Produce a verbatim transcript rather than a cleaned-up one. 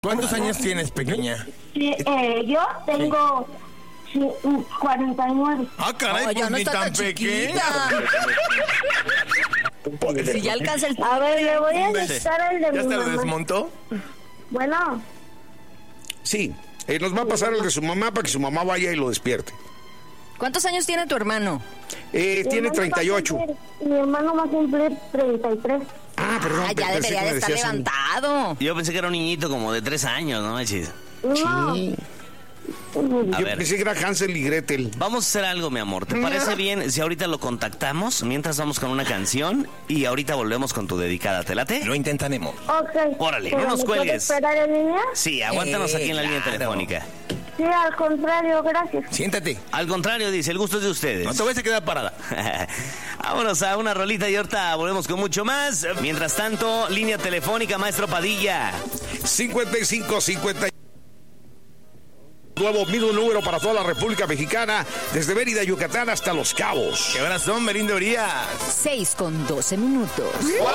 ¿Cuántos años tienes, pequeña? Sí, eh, yo tengo sí, cuarenta y nueve. Ah, caray, Oye, pues no ni está tan tan pequeña. Si ya alcanza el... A ver, le voy a dictar el de ¿Ya mi se lo mamá. desmontó? Bueno, Sí, eh, nos va a pasar el de su mamá para que su mamá vaya y lo despierte. ¿Cuántos años tiene tu hermano? Eh, mi tiene hermano treinta y ocho. va a cumplir- Mi hermano va a cumplir treinta y tres. Ah, perdón. Ah, ya pensé debería que de me estar decías un- levantado. Yo pensé que era un niñito como de tres años, ¿no manches? No. Sí. A Yo ver, pensé que era Hansel y Gretel. vamos a hacer algo, mi amor. ¿Te parece bien si ahorita lo contactamos mientras vamos con una canción y ahorita volvemos con tu dedicada? ¿Te late? Lo intentaremos. Ok. Órale, ¿Pero no nos me puedo cuelgues. esperar en línea? Sí, aguántanos Eh, aquí en la línea claro. telefónica. Sí, al contrario, gracias. Siéntate. Al contrario, dice, el gusto es de ustedes. No te vayas a quedar parada. Vámonos a una rolita y ahorita volvemos con mucho más. Mientras tanto, línea telefónica, maestro Padilla. cincuenta y cinco cincuenta. Nuevo mismo número para toda la República Mexicana, desde Mérida, Yucatán hasta Los Cabos. ¿Qué horas son, Merindo Urias? Seis con doce minutos.